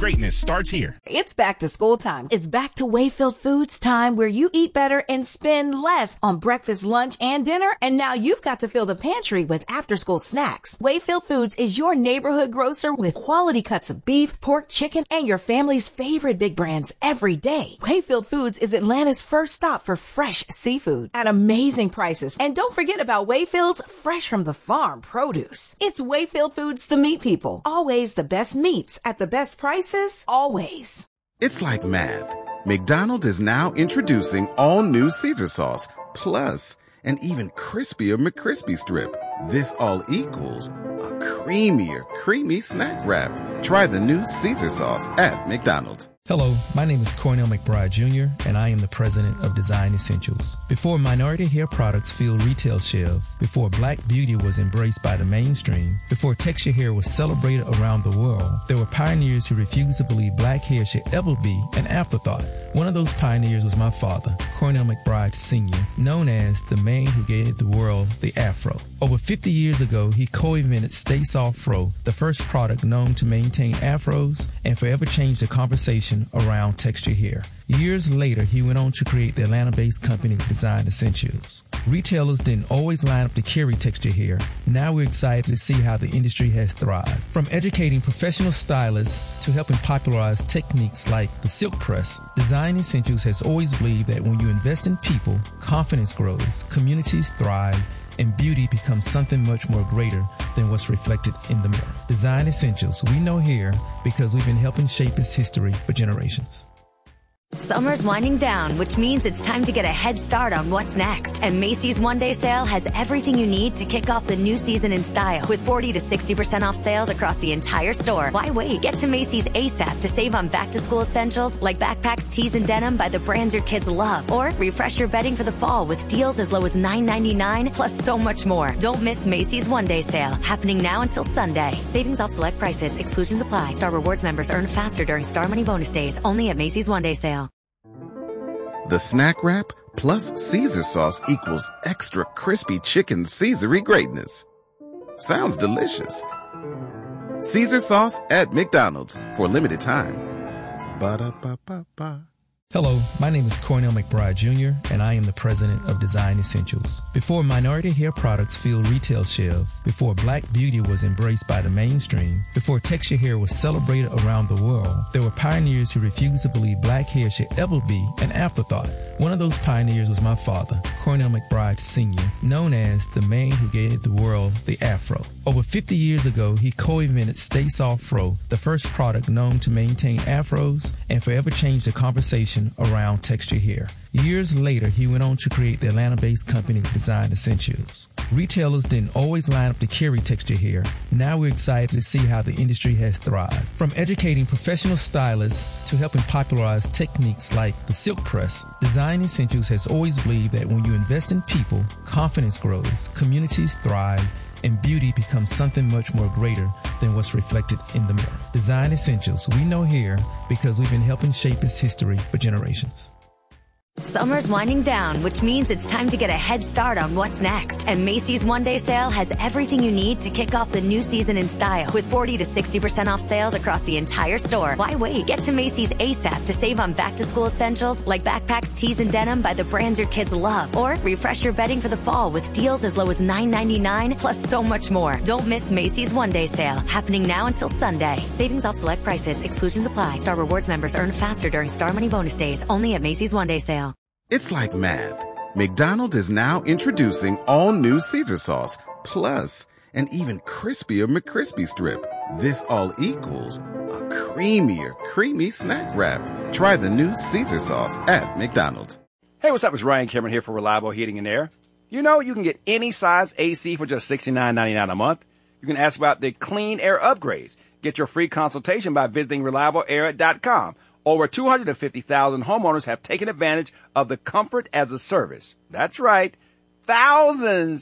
Greatness starts here. It's back to school time. It's back to Wayfield Foods time, where you eat better and spend less on breakfast, lunch, and dinner. And now you've got to fill the pantry with after-school snacks. Wayfield Foods is your neighborhood grocer with quality cuts of beef, pork, chicken, and your family's favorite big brands every day. Wayfield Foods is Atlanta's first stop for fresh seafood at amazing prices. And don't forget about Wayfield's fresh from the farm produce. It's Wayfield Foods, the meat people. Always the best meats at the best prices, always. It's like math. McDonald's is now introducing all new Caesar sauce, plus an even crispier McCrispy strip. This all equals a creamier, creamy snack wrap. Try the new Caesar sauce at McDonald's. Hello, my name is Cornell McBride Jr., and I am the president of Design Essentials. Before minority hair products filled retail shelves, before black beauty was embraced by the mainstream, before texture hair was celebrated around the world, there were pioneers who refused to believe black hair should ever be an afterthought. One of those pioneers was my father, Cornell McBride Sr., known as the man who gave the world the afro. Over 50 years ago, he co-invented Stay Soft Fro, the first product known to maintain afros and forever change the conversation around texture hair. Years later, he went on to create the Atlanta-based company Design Essentials. Retailers didn't always line up to carry texture hair. Now we're excited to see how the industry has thrived. From educating professional stylists to helping popularize techniques like the silk press, Design Essentials has always believed that when you invest in people, confidence grows, communities thrive, and beauty becomes something much more greater than what's reflected in the mirror. Design Essentials, we know hair because we've been helping shape its history for generations. Summer's winding down, which means it's time to get a head start on what's next. And Macy's One-Day Sale has everything you need to kick off the new season in style. With 40 to 60% off sales across the entire store. Why wait? Get to Macy's ASAP to save on back-to-school essentials like backpacks, tees, and denim by the brands your kids love. Or refresh your bedding for the fall with deals as low as $9.99, plus so much more. Don't miss Macy's One-Day Sale, happening now until Sunday. Savings off select prices. Exclusions apply. Star Rewards members earn faster during Star Money bonus days. Only at Macy's One-Day Sale. The snack wrap plus Caesar sauce equals extra crispy chicken Caesary greatness. Sounds delicious. Caesar sauce at McDonald's for a limited time. Ba-da-ba-ba-ba. Hello, my name is Cornell McBride Jr., and I am the president of Design Essentials. Before minority hair products filled retail shelves, before black beauty was embraced by the mainstream, before texture hair was celebrated around the world, there were pioneers who refused to believe black hair should ever be an afterthought. One of those pioneers was my father, Cornell McBride Sr., known as the man who gave the world the afro. Over 50 years ago, he co-invented Stay Soft Fro, the first product known to maintain afros and forever change the conversation around texture hair. Years later, he went on to create the Atlanta-based company Design Essentials. Retailers didn't always line up to carry texture hair. Now we're excited to see how the industry has thrived. From educating professional stylists to helping popularize techniques like the silk press, Design Essentials has always believed that when you invest in people, confidence grows, communities thrive, and beauty becomes something much more greater than what's reflected in the mirror. Design Essentials, we know hair because we've been helping shape its history for generations. Summer's winding down, which means it's time to get a head start on what's next. And Macy's One-Day Sale has everything you need to kick off the new season in style. With 40 to 60% off sales across the entire store. Why wait? Get to Macy's ASAP to save on back-to-school essentials like backpacks, tees, and denim by the brands your kids love. Or refresh your bedding for the fall with deals as low as $9.99, plus so much more. Don't miss Macy's One-Day Sale, happening now until Sunday. Savings off select prices. Exclusions apply. Star Rewards members earn faster during Star Money bonus days. Only at Macy's One-Day Sale. It's like math. McDonald's is now introducing all new Caesar sauce, plus an even crispier McCrispy strip. This all equals a creamier, creamy snack wrap. Try the new Caesar sauce at McDonald's. Hey, what's up? It's Ryan Cameron here for Reliable Heating and Air. You know, you can get any size AC for just $69.99 a month. You can ask about the clean air upgrades. Get your free consultation by visiting ReliableAir.com. Over 250,000 homeowners have taken advantage of the comfort as a service. That's right, thousands.